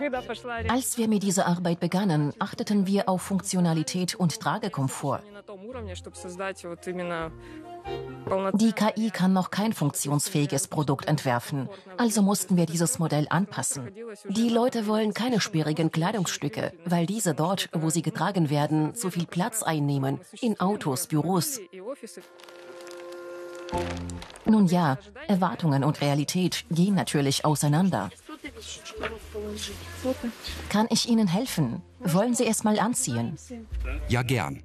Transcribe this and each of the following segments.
Als wir mit dieser Arbeit begannen, achteten wir auf Funktionalität und Tragekomfort. Die KI kann noch kein funktionsfähiges Produkt entwerfen, also mussten wir dieses Modell anpassen. Die Leute wollen keine sperrigen Kleidungsstücke, weil diese dort, wo sie getragen werden, zu viel Platz einnehmen, in Autos, Büros. Nun ja, Erwartungen und Realität gehen natürlich auseinander. Kann ich Ihnen helfen? Wollen Sie es mal anziehen? Ja, gern.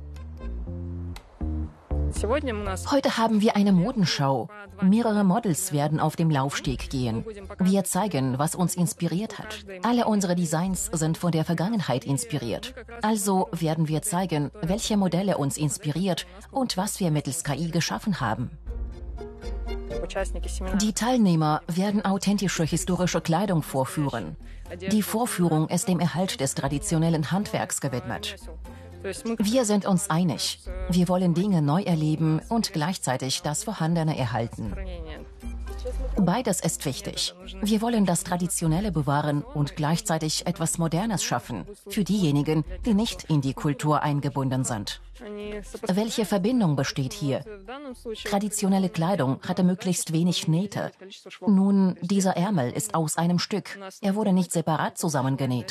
Heute haben wir eine Modenschau. Mehrere Models werden auf dem Laufsteg gehen. Wir zeigen, was uns inspiriert hat. Alle unsere Designs sind von der Vergangenheit inspiriert. Also werden wir zeigen, welche Modelle uns inspiriert und was wir mittels KI geschaffen haben. Die Teilnehmer werden authentische historische Kleidung vorführen. Die Vorführung ist dem Erhalt des traditionellen Handwerks gewidmet. Wir sind uns einig. Wir wollen Dinge neu erleben und gleichzeitig das Vorhandene erhalten. Beides ist wichtig. Wir wollen das Traditionelle bewahren und gleichzeitig etwas Modernes schaffen, für diejenigen, die nicht in die Kultur eingebunden sind. Welche Verbindung besteht hier? Traditionelle Kleidung hatte möglichst wenig Nähte. Nun, dieser Ärmel ist aus einem Stück. Er wurde nicht separat zusammengenäht.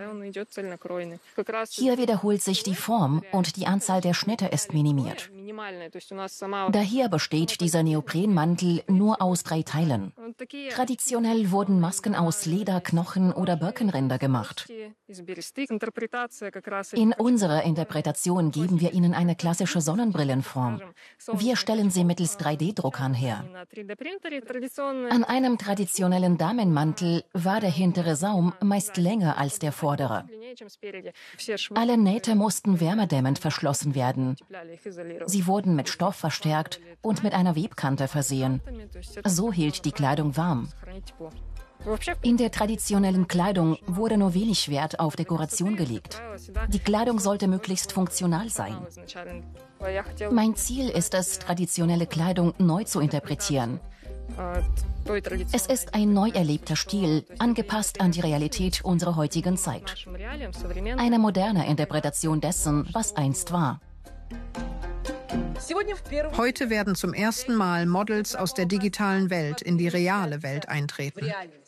Hier wiederholt sich die Form und die Anzahl der Schnitte ist minimiert. Daher besteht dieser Neoprenmantel nur aus 3 Teilen. Traditionell wurden Masken aus Leder, Knochen oder Birkenrinder gemacht. In unserer Interpretation geben wir Ihnen eine klassische Sonnenbrillenform. Wir stellen sie mittels 3D-Druckern her. An einem traditionellen Damenmantel war der hintere Saum meist länger als der vordere. Alle Nähte mussten wärmedämmend verschlossen werden. Sie wurden mit Stoff verstärkt und mit einer Webkante versehen. So hielt die Kleidung warm. In der traditionellen Kleidung wurde nur wenig Wert auf Dekoration gelegt. Die Kleidung sollte möglichst funktional sein. Mein Ziel ist es, traditionelle Kleidung neu zu interpretieren. Es ist ein neu erlebter Stil, angepasst an die Realität unserer heutigen Zeit. Eine moderne Interpretation dessen, was einst war. Heute werden zum ersten Mal Models aus der digitalen Welt in die reale Welt eintreten.